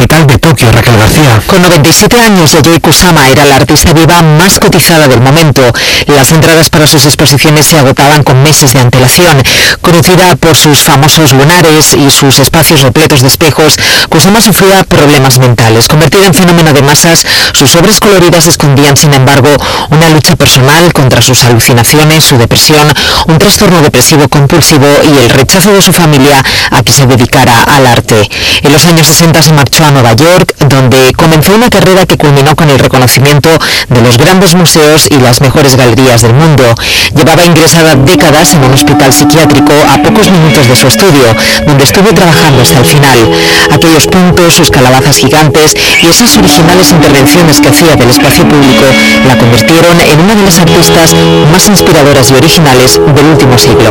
capital de Tokio, Raquel García. Con 97 años, Yayoi Kusama era la artista viva más cotizada del momento. Las entradas para sus exposiciones se agotaban con meses de antelación. Conocida por sus famosos lunares y sus espacios repletos de espejos, Kusama sufría problemas mentales. Convertida en fenómeno de masas, sus obras coloridas escondían, sin embargo, una lucha personal contra sus alucinaciones, su depresión, un trastorno depresivo compulsivo y el rechazo de su familia a que se dedicara al arte. En los años 60 se marchó a Nueva York, donde comenzó una carrera que culminó con el reconocimiento de los grandes museos y las mejores galerías del mundo. Llevaba ingresada décadas en un hospital psiquiátrico a pocos minutos de su estudio, donde estuvo trabajando hasta el final. Aquellos puntos, sus calabazas gigantes y esas originales intervenciones que hacía del espacio público la convirtieron en una de las artistas más inspiradoras y originales del último siglo.